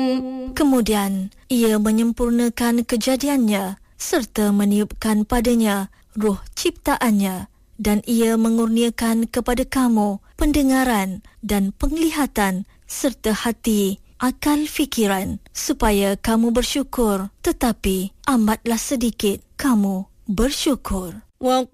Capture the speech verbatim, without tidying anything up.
Kemudian, ia menyempurnakan kejadiannya serta meniupkan padanya ruh ciptaannya, dan ia mengurniakan kepada kamu pendengaran dan penglihatan serta hati, akal fikiran, supaya kamu bersyukur, tetapi amatlah sedikit kamu bersyukur.